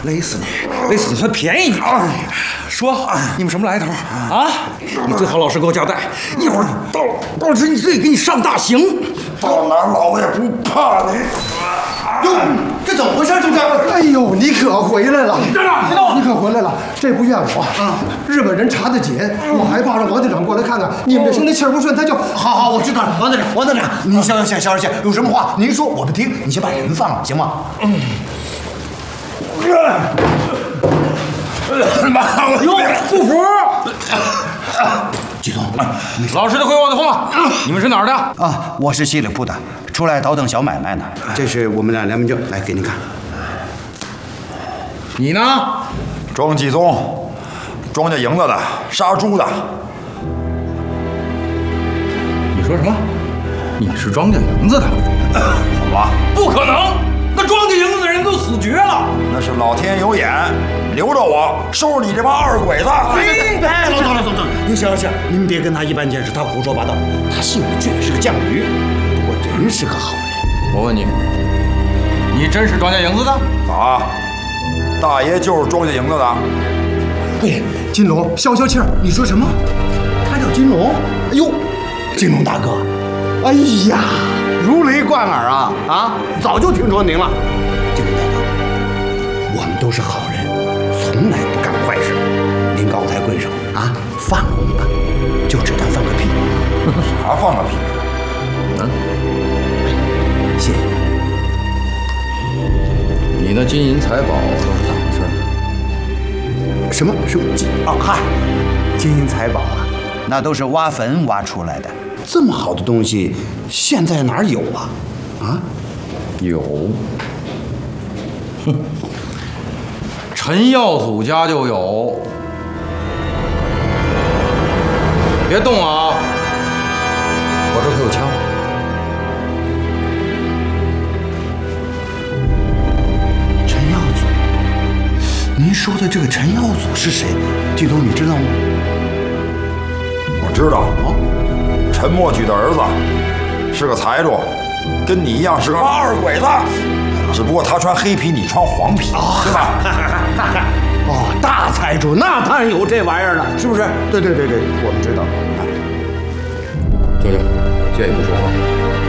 勒死你，勒死你还便宜你！说你们什么来头啊？你最好老实给我交代，一会儿到时你这得给你上大刑。 到哪老子也不怕你。 哟，这怎么回事，兄弟？哎呦，你可回来了！ 站长，别动！ 你可回来了，这不怨我啊！日本人查得紧，我害怕让王队长过来看看。你们这兄弟气儿不顺，他就……好，我知道了，王队长，您消消气，有什么话您说，我们听。你先把人放了，行吗？ 哟，不服！ 季总， 老实的回我的话，你们是哪儿的？ 啊，我是西里铺的，出来倒腾小买卖呢。这是我们俩良民证，来给您看。 你呢？ 庄继宗，庄家营子的，杀猪的。 你说什么？你是庄家营子的？ 怎么了？ 不可能！那庄家营子的人都死绝了。 那是老天有眼，留着我收拾你这帮二鬼子。 老总，您消消气，您别跟他一般见识，他胡说八道。他姓倔，是个犟驴，不过人是个好人。 我问你，你真是庄家营子的？ 咋？大爷就是庄家营子的。 哎，金龙，消消气儿，你说什么？他叫金龙？哎呦，金龙大哥，哎呀，如雷贯耳啊！早就听说您了。金龙大哥，我们都是好人，从来不干坏事。您高抬贵手啊，放了我们吧，就只当放个屁。 啥放个屁？ 谢谢。 你那金银财宝都是咋回事？ 什么金？哦，嗨，金银财宝啊，那都是挖坟挖出来的。这么好的东西，现在哪儿有啊？啊？ 有。哼，陈耀祖家就有。别动啊！我这可有枪。 陈耀祖，您说的这个陈耀祖是谁？季总，你知道吗？ 我知道。陈默举的儿子是个财主，跟你一样是个二鬼子，只不过他穿黑皮，你穿黄皮，对吧？ 哦，大财主那当然有这玩意儿了，是不是？对，我们知道。 舅舅，借一步说话。